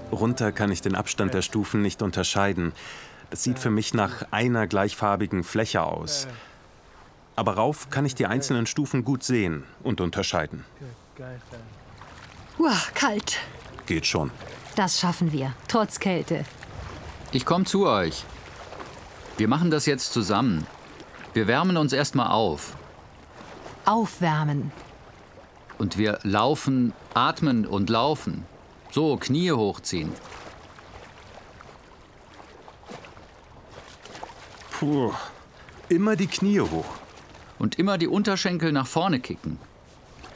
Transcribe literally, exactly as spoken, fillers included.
Runter kann ich den Abstand der Stufen nicht unterscheiden. Das sieht für mich nach einer gleichfarbigen Fläche aus. Aber rauf kann ich die einzelnen Stufen gut sehen und unterscheiden. Uah, kalt. Geht schon. Das schaffen wir, trotz Kälte. Ich komme zu euch. Wir machen das jetzt zusammen. Wir wärmen uns erstmal auf. Aufwärmen. Und wir laufen, atmen und laufen. So, Knie hochziehen. Puh, immer die Knie hoch. Und immer die Unterschenkel nach vorne kicken.